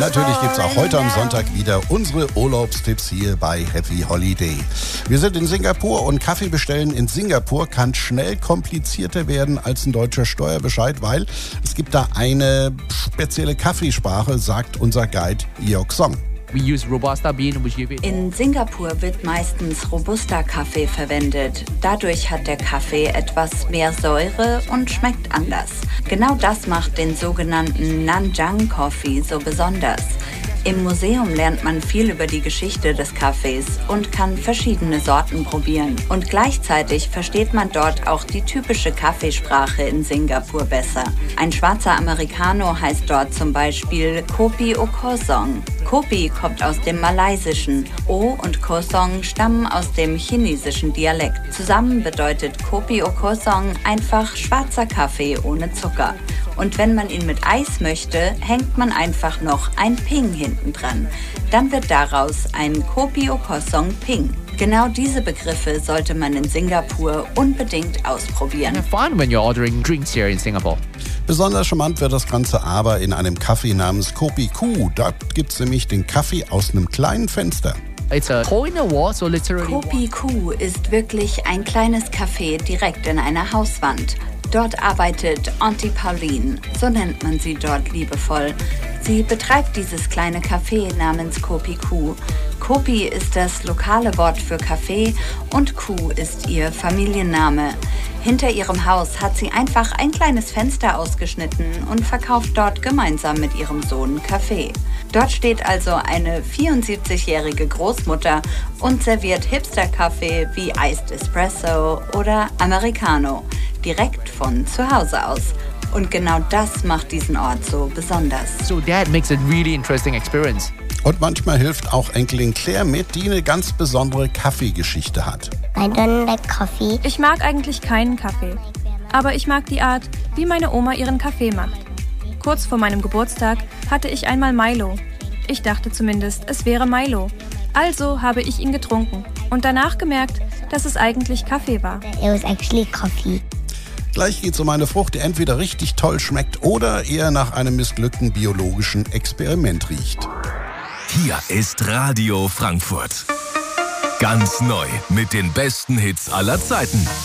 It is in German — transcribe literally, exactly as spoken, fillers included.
Natürlich gibt es auch heute am Sonntag wieder unsere Urlaubstipps hier bei Happy Holiday. Wir sind in Singapur und Kaffee bestellen in Singapur kann schnell komplizierter werden als ein deutscher Steuerbescheid, weil es gibt da eine spezielle Kaffeesprache, sagt unser Guide Jörg Song. In Singapur wird meistens Robusta-Kaffee verwendet. Dadurch hat der Kaffee etwas mehr Säure und schmeckt anders. Genau das macht den sogenannten Nanjang Coffee so besonders. Im Museum lernt man viel über die Geschichte des Kaffees und kann verschiedene Sorten probieren. Und gleichzeitig versteht man dort auch die typische Kaffeesprache in Singapur besser. Ein schwarzer Americano heißt dort zum Beispiel Kopi O Kosong. Kopi kommt aus dem Malaysischen. O und Kosong stammen aus dem chinesischen Dialekt. Zusammen bedeutet Kopi O Kosong einfach schwarzer Kaffee ohne Zucker. Und wenn man ihn mit Eis möchte, hängt man einfach noch ein Ping hinten dran. Dann wird daraus ein Kopi O Kosong Ping. Genau diese Begriffe sollte man in Singapur unbedingt ausprobieren. Fun when you're ordering drinks here in Singapore. Besonders charmant wird das Ganze aber in einem Kaffee namens Kopi Ku. Dort gibt es nämlich den Kaffee aus einem kleinen Fenster. It's a hole in the wall, so literally. Kopi Ku ist wirklich ein kleines Café direkt in einer Hauswand. Dort arbeitet Auntie Pauline, so nennt man sie dort liebevoll. Sie betreibt dieses kleine Café namens Kopi Ku. Kopi ist das lokale Wort für Kaffee und Ku ist ihr Familienname. Hinter ihrem Haus hat sie einfach ein kleines Fenster ausgeschnitten und verkauft dort gemeinsam mit ihrem Sohn Kaffee. Dort steht also eine vierundsiebzigjährige Großmutter und serviert Hipster-Kaffee wie Iced Espresso oder Americano, direkt von zu Hause aus. Und genau das macht diesen Ort so besonders. So that makes a really interesting experience. Und manchmal hilft auch Enkelin Claire mit, die eine ganz besondere Kaffeegeschichte hat. I don't like coffee. Ich mag eigentlich keinen Kaffee. Aber ich mag die Art, wie meine Oma ihren Kaffee macht. Kurz vor meinem Geburtstag hatte ich einmal Milo. Ich dachte zumindest, es wäre Milo. Also habe ich ihn getrunken und danach gemerkt, dass es eigentlich Kaffee war. It was actually coffee. Gleich geht es um eine Frucht, die entweder richtig toll schmeckt oder eher nach einem missglückten biologischen Experiment riecht. Hier ist Radio Frankfurt. Ganz neu mit den besten Hits aller Zeiten.